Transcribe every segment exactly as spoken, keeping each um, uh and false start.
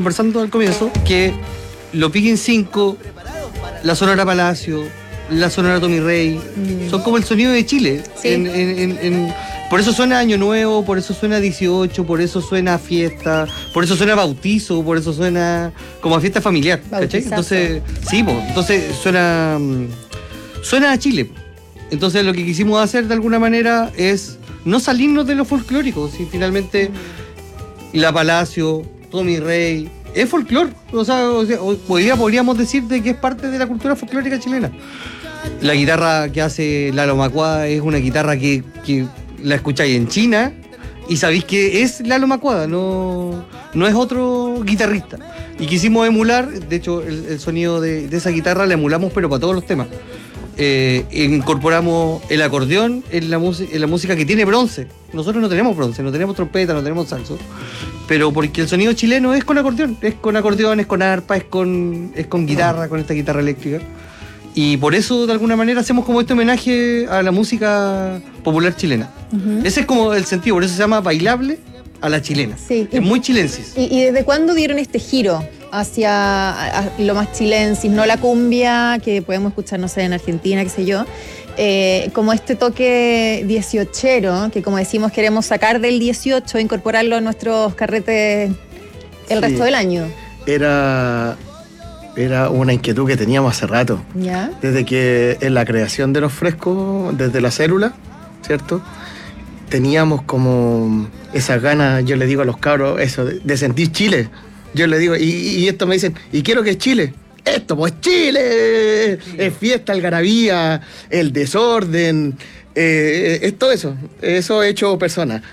conversando al comienzo, que los Picking cinco, la Sonora Palacio, la Sonora Tommy Rey, mm. son como el sonido de Chile. Sí. En, en, en, en, por eso suena Año Nuevo, por eso suena dieciocho, por eso suena fiesta, por eso suena bautizo, por eso suena como a fiesta familiar, ¿cachai? Entonces, sí, pues, entonces suena, suena a Chile. Entonces lo que quisimos hacer de alguna manera es no salirnos de lo folclórico, si finalmente la Palacio, Tommy Rey, es folclor. O sea, o sea hoy día podríamos decir de que es parte de la cultura folclórica chilena. La guitarra que hace Lalo Macuada es una guitarra que, que la escucháis en China y sabéis que es Lalo Macuada, no, no es otro guitarrista. Y quisimos emular, de hecho el, el sonido de, de esa guitarra la emulamos pero para todos los temas. Eh, incorporamos el acordeón en la, en la música que tiene bronce. Nosotros no tenemos bronce, no tenemos trompeta, no tenemos saxo, pero porque el sonido chileno es con acordeón, es con acordeón, es con arpa, es con, es con guitarra, con esta guitarra eléctrica. Y por eso, de alguna manera, hacemos como este homenaje a la música popular chilena. Uh-huh. Ese es como el sentido, por eso se llama Bailable a la Chilena. Sí. Es muy chilensis. ¿Y, y desde cuándo dieron este giro hacia a, a lo más chilensis? No la cumbia, que podemos escuchar, no sé, en Argentina, qué sé yo. Eh, como este toque dieciochero, que como decimos queremos sacar del dieciocho e incorporarlo a nuestros carretes el sí. resto del año. Era... Era una inquietud que teníamos hace rato. ¿Ya? Desde que en la creación de los frescos, desde la célula, ¿cierto? Teníamos como esas ganas, yo le digo a los cabros, eso, de, de sentir Chile. Yo le digo, y, y esto me dicen, ¿y quiero que es Chile? Esto, pues Chile. Sí. Es fiesta, algarabía, el desorden. Eh, es todo eso, eso hecho persona.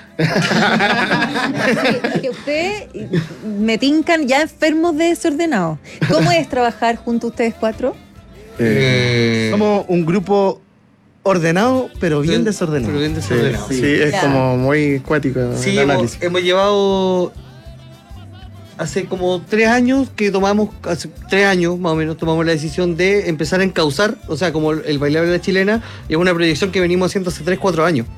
Sí, que usted me tincan ya enfermos de desordenado. ¿Cómo es trabajar junto a ustedes cuatro? Eh, somos un grupo ordenado, pero bien desordenado. Pero bien desordenado. Sí, sí, es claro. como muy cuático sí, el análisis. Hemos, hemos llevado hace como tres años que tomamos, hace tres años más o menos, tomamos la decisión de empezar a encauzar, o sea, como el Bailable de la Chilena, es una proyección que venimos haciendo hace tres, cuatro años.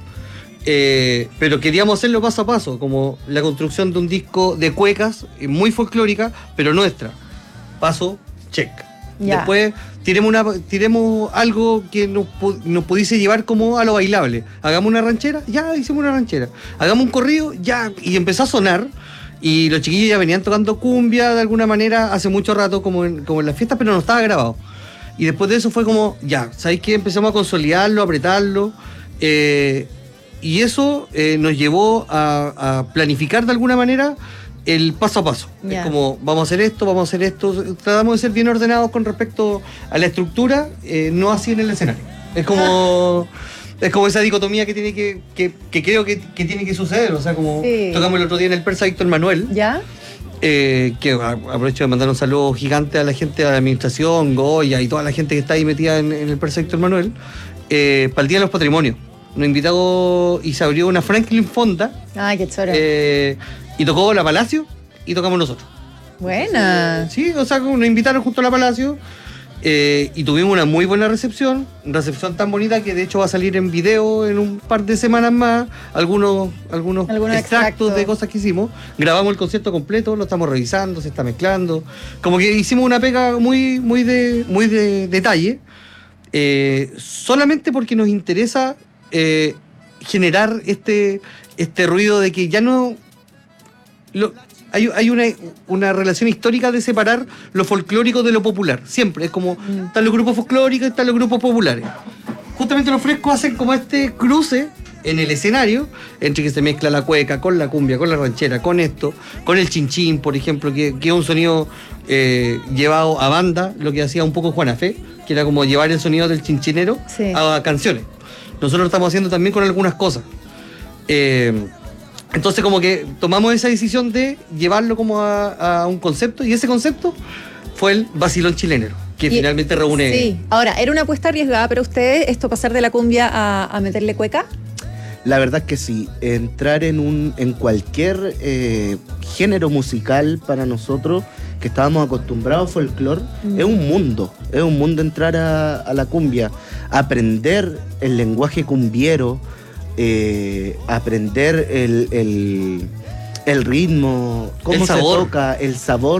Eh, pero queríamos hacerlo paso a paso, como la construcción de un disco de cuecas, muy folclórica, pero nuestra. Paso, check. Ya. Después tiremos, una, tiremos algo que nos, nos pudiese llevar como a lo bailable. Hagamos una ranchera, ya hicimos una ranchera. Hagamos un corrido, ya, y empezó a sonar. Y los chiquillos ya venían tocando cumbia de alguna manera hace mucho rato, como en, como en las fiestas, pero no estaba grabado. Y después de eso fue como, ya, ¿sabéis qué? Empezamos a consolidarlo, a apretarlo. Eh, y eso eh, nos llevó a, a planificar de alguna manera el paso a paso. Yeah. Es como, vamos a hacer esto, vamos a hacer esto. Tratamos de ser bien ordenados con respecto a la estructura, eh, no así en el escenario. Es como... Es como esa dicotomía que tiene que, que, que creo que, que tiene que suceder. O sea, como sí. tocamos el otro día en el Persa Víctor Manuel. ¿Ya? Eh, que aprovecho de mandar un saludo gigante a la gente de la administración, Goya y toda la gente que está ahí metida en, en el Persa Víctor Manuel. Eh, para el Día de los Patrimonios. Nos invitó y se abrió una Franklin Fonda. Ay, qué choro. Eh, y tocó la Palacio y tocamos nosotros. Buena. Eh, sí, o sea, nos invitaron justo a la Palacio. Eh, y tuvimos una muy buena recepción, recepción tan bonita que de hecho va a salir en video en un par de semanas más, algunos, algunos, algunos extractos exacto. de cosas que hicimos. Grabamos el concierto completo, lo estamos revisando, se está mezclando, como que hicimos una pega muy, muy de, muy de detalle, eh, solamente porque nos interesa eh, generar este, este ruido de que ya no... Lo, Hay, hay una, una relación histórica de separar lo folclórico de lo popular. Siempre. Es como, mm. están los grupos folclóricos y están los grupos populares. Justamente los frescos hacen como este cruce en el escenario, entre que se mezcla la cueca con la cumbia, con la ranchera, con esto, con el chinchín, por ejemplo, que, que es un sonido eh, llevado a banda, lo que hacía un poco Juana Fe, que era como llevar el sonido del chinchinero sí. a canciones. Nosotros lo estamos haciendo también con algunas cosas. Eh... Entonces como que tomamos esa decisión de llevarlo como a, a un concepto, y ese concepto fue el Vacilón Chilenero, que y, finalmente reúne... Sí, ahora, ¿era una apuesta arriesgada para ustedes esto, pasar de la cumbia a, a meterle cueca? La verdad que sí, entrar en un en cualquier eh, género musical para nosotros, que estábamos acostumbrados a folclore, mm. es un mundo, es un mundo entrar a, a la cumbia, aprender el lenguaje cumbiero, Eh, aprender el, el, el ritmo, cómo el se toca, el sabor